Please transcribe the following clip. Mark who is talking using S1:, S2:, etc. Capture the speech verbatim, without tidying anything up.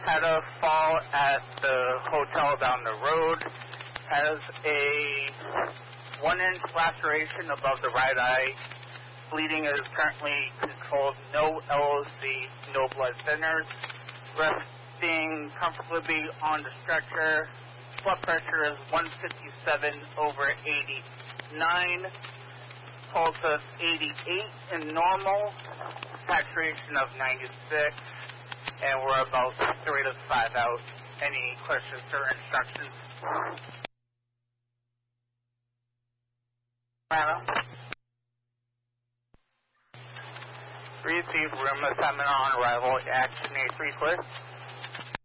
S1: Had a fall at the hotel down the road. Has a one-inch laceration above the right eye. Bleeding is currently controlled. No L O C, no blood thinners. Resting comfortably on the stretcher. Blood pressure is one fifty-seven over eighty-nine. Pulse is eighty-eight and normal. Saturation of ninety-six. And we're about three to five out. Any questions or instructions? Receive room assignment on arrival. Action A three clear.